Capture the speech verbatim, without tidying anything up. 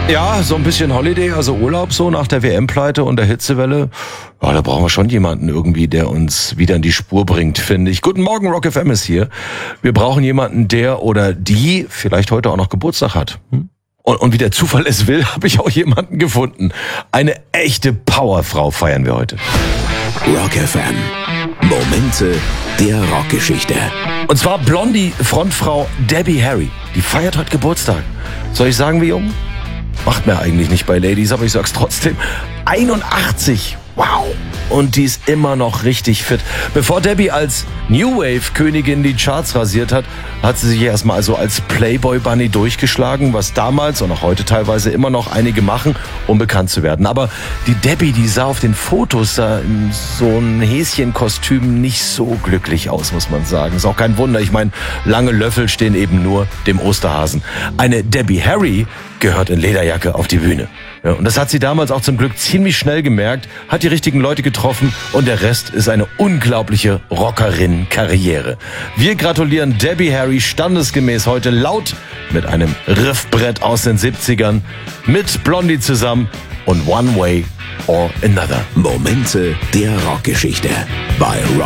Ja, so ein bisschen Holiday, also Urlaub so nach der W M-Pleite und der Hitzewelle. Ja, da brauchen wir schon jemanden irgendwie, der uns wieder in die Spur bringt, finde ich. Guten Morgen, Rock F M ist hier. Wir brauchen jemanden, der oder die vielleicht heute auch noch Geburtstag hat. Hm? Und, und wie der Zufall es will, habe ich auch jemanden gefunden. Eine echte Powerfrau feiern wir heute. Rock F M. Momente der Rockgeschichte. Und zwar Blondie Frontfrau Debbie Harry. Die feiert heute Geburtstag. Soll ich sagen, wie jung? Macht mir eigentlich nicht bei Ladies, aber ich sag's trotzdem. einundachtzig. Wow. Und die ist immer noch richtig fit. Bevor Debbie als New Wave Königin die Charts rasiert hat, hat sie sich erstmal also als Playboy Bunny durchgeschlagen, was damals und auch heute teilweise immer noch einige machen, um bekannt zu werden. Aber die Debbie, die sah auf den Fotos da in so einem Häschenkostüm nicht so glücklich aus, muss man sagen. Ist auch kein Wunder. Ich meine, lange Löffel stehen eben nur dem Osterhasen. Eine Debbie Harry gehört in Lederjacke auf die Bühne. Ja, und das hat sie damals auch zum Glück ziemlich schnell gemerkt, hat die richtigen Leute getroffen und der Rest ist eine unglaubliche Rockerin-Karriere. Wir gratulieren Debbie Harry standesgemäß heute laut mit einem Riffbrett aus den siebzigern mit Blondie zusammen und One Way or Another. Momente der Rockgeschichte bei Rock